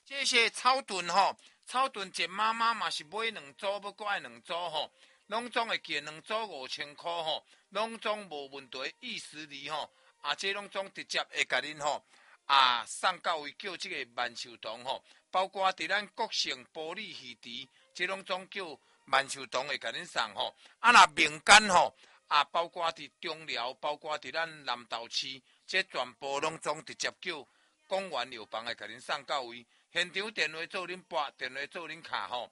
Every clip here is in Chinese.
这些草屯吼，草屯一妈妈嘛是买2组，要过来2组吼，拢总会记2组5000块吼，拢总无问题，意思哩吼，这拢总直接会甲恁吼送到位叫这个万寿堂吼，包括伫咱国盛玻璃鱼池，这拢总叫万寿堂会甲恁送吼，若民间吼。包括伫中寮，包括伫咱南投市，这全部拢总直接叫公园药房会甲恁送到位。现场电话做恁拨，电话做恁卡吼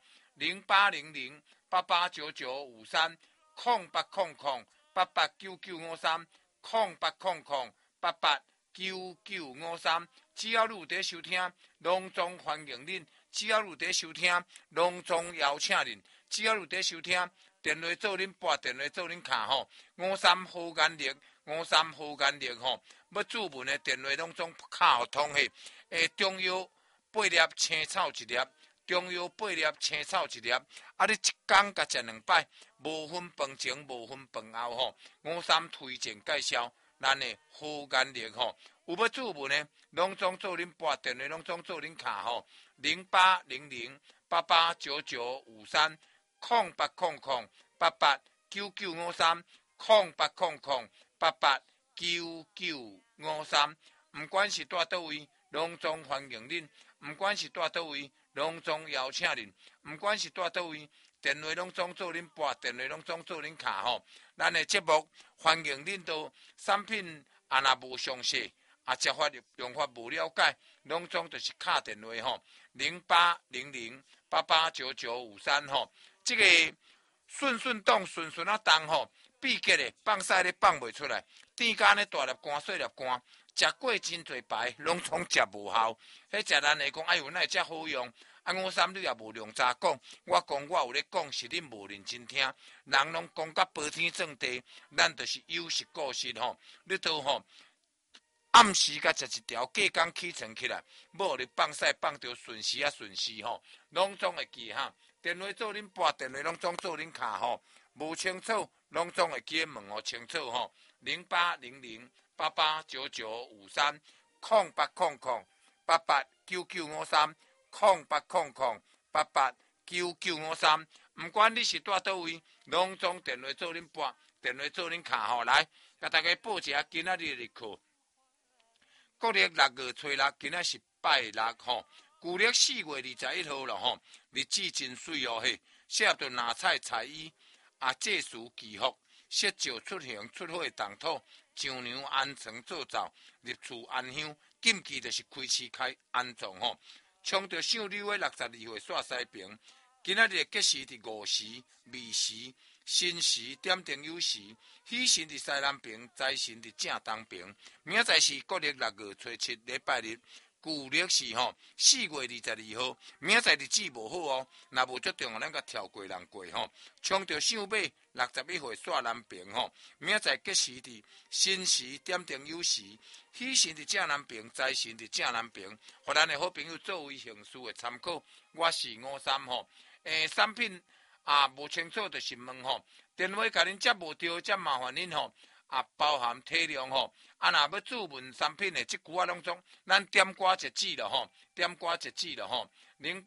，0800889953，0800889953，只要你有在收听，拢总欢迎恁；只要你有在收听，拢总邀请恁；只要你有在收听。电话做恁拨，电话做恁卡吼，53好眼力，53好眼力吼。要注文的电话拢总卡互通迄。中药8粒，青草1粒，中药8粒，青草1粒。你一天甲食2摆，无分饭前，无分饭后吼。53推荐介绍咱的好眼力吼。有要注文的，拢总做恁拨，电话拢总做恁卡吼，0800889953，0800889953，不管是住倒位，拢总欢迎恁；不管是住倒位，拢总邀请恁；不管是住倒位，电话拢总做恁拨，电话拢总做恁卡吼。咱的节目欢迎恁到产品若无详细。食法用法无了解，拢总就是敲电话吼，0800889953吼。这个顺动顺动吼，闭结的放屎咧放袂出来，甜干咧大粒干细粒干，食过真侪排，拢总食无效。迄食咱来讲，哎呦，那会遮好用。53你也无量早讲，我讲我有咧讲，是恁无认真听。人拢讲甲保天正地，咱就是有实故事吼。你都吼。暗时甲食一条，隔工起床起来，要互你放屎放着顺时吼，拢总会记哈。电话做恁拨，电话拢总做恁卡吼，无清楚拢总会记问互清楚吼。0800889953，0800889953，不管你是住倒位，拢总电话做恁拨，电话做恁卡吼。来，甲大家报一下今仔日的日课。国历6月初6，今仔是拜6吼。旧历4月21号了吼，日子真水哦嘿。适合着拿菜菜衣，祭祀祈福，设灶出行出火动土，上梁安床做灶，入厝安香。禁忌就是开市开安葬吼。冲着姓刘的62岁煞西平，今仔日吉时伫午时、未时、申时、点灯酉时，喜神伫西南边，财神伫正东边。明仔载是国历6月初7，礼拜日。旧历是吼4月22号，明仔载日子无好哦，若无足重，咱甲跳过人过吼。冲着姓马61岁煞南边吼，明仔载吉时伫申时、点灯酉时，喜神伫正南边，财神伫正南边，互咱的好朋友作为行事的参考。我是53吼，产品无清楚就是问吼，电话甲恁接无着，则麻烦恁吼。包含体量吼，若要注文产品的，即句拢总，咱点歌一指了吼，点歌一指了吼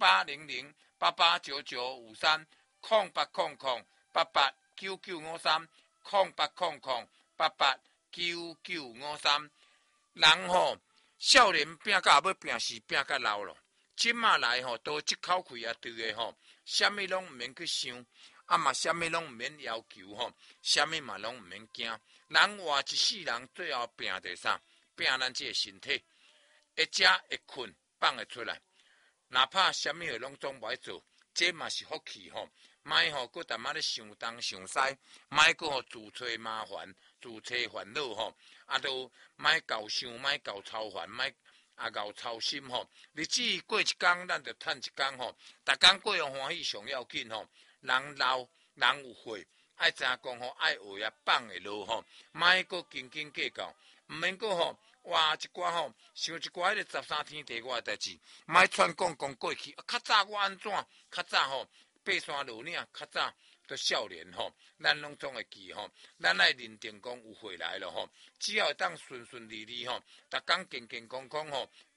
，0800889953，0800889953。人吼，少年拼甲要拼死，拼甲老咯。即马来吼，都即口气对的吼，啥物拢毋免去想。嘛，啥物拢毋免要求吼，啥物嘛拢毋免惊。人活一世人，最后拼的啥？拼咱这个身体，会食会困，放会出来。哪怕啥物拢总袂做，这嘛是福气吼。莫吼，搁淡仔咧想东想西，莫搁吼自找麻烦，自找烦恼吼。都莫搞想，莫搞操烦，莫搞操心吼。日子过一天，咱就趁一天吼。逐天过用欢喜上要紧吼。人老人有岁，爱知影讲吼，爱学也放会落吼，莫搁斤斤计较，毋免搁吼哇一寡吼想一寡迄个13天地外代志，莫串讲过去。较早我安怎？较早吼爬山落岭，较早都少年吼，咱拢总会记吼，咱爱认定讲有岁来了吼，只要会当顺顺利利吼，逐工健健康康吼，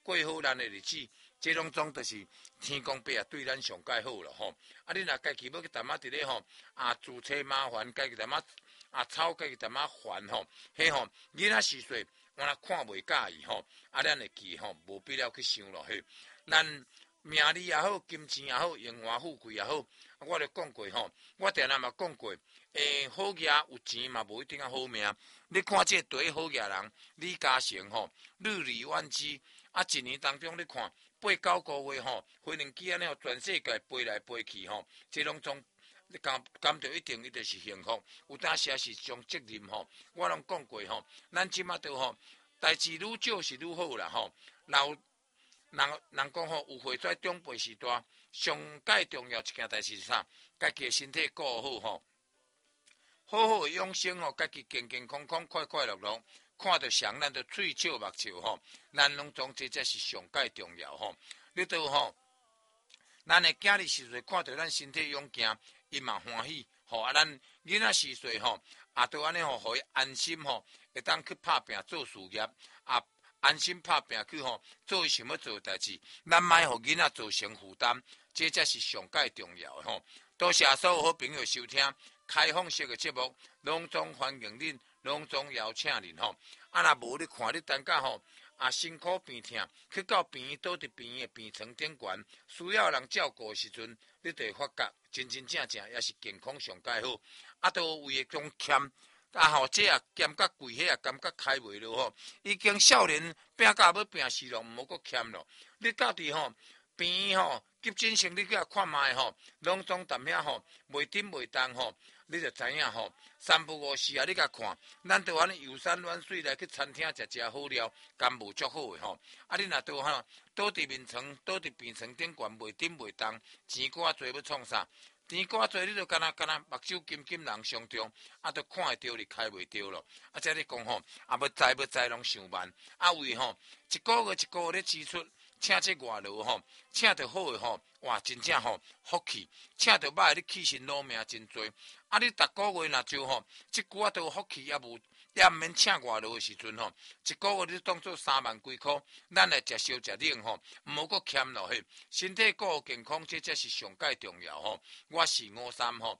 过好咱的日子，这拢总就是天公伯啊对咱上介好了吼。啊，你若家己要去淡仔伫咧吼自找麻烦，家己淡仔吵，家己淡仔烦吼，迄吼囡仔时岁我若看袂介意吼，咱会记吼，无必要去想落去。咱名利也好，金钱也好，荣华富贵也好，我著讲过吼，我定定嘛讲过，好业有钱嘛无一定啊好命。你看这第一好业人李嘉诚吼，日理万机，一年当中你看8、9个月吼，飞行机安尼全世界飞来飞去吼，这拢总你感到一定是幸福，有当时也是种责任吼。我拢讲过吼，咱即马都吼，代志愈少是愈好啦吼。人讲吼，有岁在长辈时代，上介重要一件代志是啥？家己的身体顾好吼，好好的养生吼，家己健健康康、快快乐乐，看到上咱的喙笑目笑吼，咱拢总这才是上介重要吼。你都吼，咱的囝儿时阵看到咱身体勇健，伊嘛欢喜吼。咱囡仔时阵吼，都安尼吼，互伊安心吼，会当去拍拼做事业安心拍拼去吼，做伊想要做的代志，咱莫互囡仔造成负担，这才是上介重要的吼。多谢所有好朋友收听开放式的节目，隆重欢迎恁，隆重邀请恁吼。若无你看你等下吼，辛苦病痛，去到病倒伫病的病床顶悬，需要人照顾的时阵，你就会发觉真正也是健康上介好。都为种欠。这兼甲贵，迄感觉开袂落吼，已经少年拼甲要拼死咯，毋好阁欠咯。你到底吼病吼急诊室你去看卖吼，拢总淡遐吼袂顶袂当吼，你就知影吼三不五时你甲看，咱都安尼游山玩水来去餐厅食好料，甘无足好诶吼。你若都吼倒伫面床，倒伫病床顶悬袂顶袂当，钱寡济要创啥？钱寡济，你就干那目睭金人上中，都看会着你开袂着咯。这你讲吼，要知拢伤慢。为吼一个月咧支出，请这外劳吼，请着好诶吼，哇，真正吼福气，请着歹你起身劳命真多。你逐个月若就吼，即句都福气也无。也毋免请外劳的时阵吼，一个月你当做3万几块，咱来食烧食冷吼，毋好阁欠落去。身体顾好健康，这才是上介重要吼。我是53吼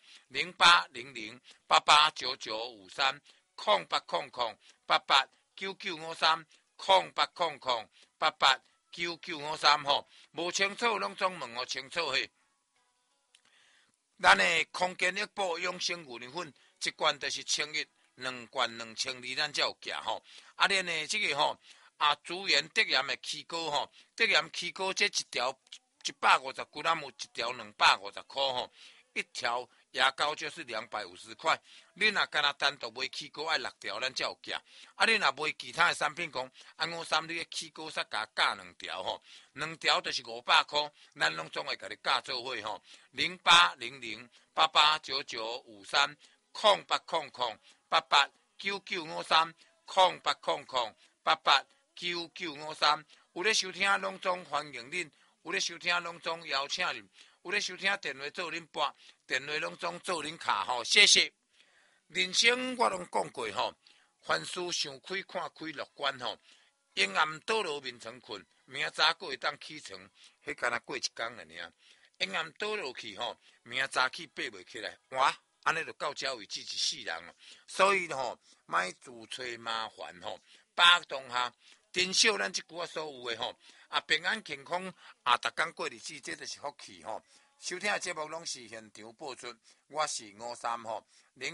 ，0800889953，0800889953吼，无清楚拢总问我清楚嘿。咱的康健益宝养生牛奶粉，一罐就是1100。2罐2200，咱才有价吼。恁呢，这个吼资源德盐的起膏吼，德盐起膏这一条150g，一条250块吼，一条牙膏就是250块。你若干那单独买起膏爱6条，咱才有价。你若买其他的产品讲，53你的起膏煞加价2条吼，2条就是500块，咱拢总会甲你价做伙吼。0800889953，0800889953，有咧收听拢总欢迎恁，有咧收听拢总邀请恁，有咧收听电话做恁拨，电话拢总做恁卡吼，谢谢。人生我拢讲过吼，凡事想开看开乐观吼，阴暗倒落眠床困，明仔早会当起床，迄敢若过一工了尔。阴暗倒落去吼，明仔早起爬袂起来，哇！安尼就到这为止一世人哦，所以吼，莫自找麻烦吼，把握当下，珍惜咱即句所有的吼，平安健康逐工过日子，这就是福气吼。收听的节目拢是现场播出，我是53吼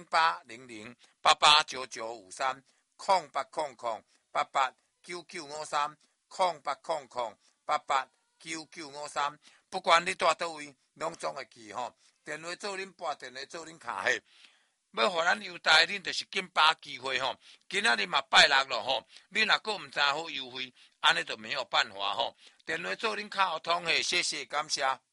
，0800889953，0800889953，不管你住倒位，拢总会记吼。电话做恁拨，电话做恁卡嘿。要互咱优待，恁就是紧把握机会吼。今仔日嘛拜六咯吼，你若个毋知好优惠，安尼就没有办法吼。电话做恁卡互通嘿，谢谢感谢。